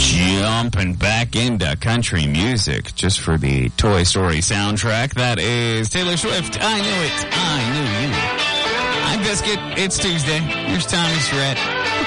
Jumping back into country music just for the Toy Story soundtrack. That is Taylor Swift. I knew it. I knew you. I'm Biscuit. It's Tuesday. Here's Tommy Surratt.